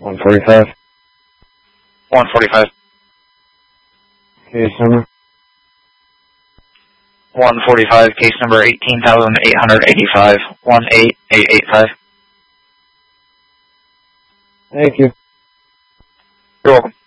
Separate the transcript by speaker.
Speaker 1: 145.
Speaker 2: 145.
Speaker 1: Case number?
Speaker 2: 145, case number 18,885, 18885.
Speaker 1: Thank you.
Speaker 2: You're welcome.